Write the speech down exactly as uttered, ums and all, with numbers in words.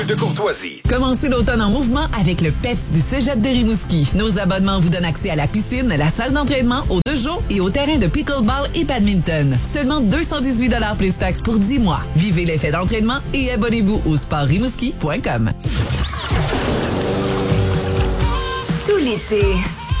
de courtoisie. Commencez l'automne en mouvement avec le P E P S du Cégep de Rimouski. Nos abonnements vous donnent accès à la piscine, la salle d'entraînement, aux deux jours et au terrain de pickleball et badminton. Seulement deux cent dix-huit dollars plus taxes pour dix mois. Vivez l'effet d'entraînement et abonnez-vous au sport rimouski point com. Tout l'été,